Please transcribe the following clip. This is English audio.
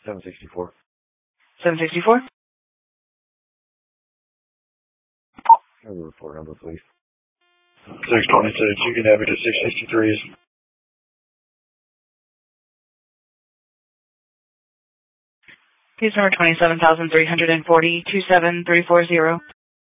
764. 764? Have the report number, please. 626. You can have it at 663. Case number 27,340, 27340.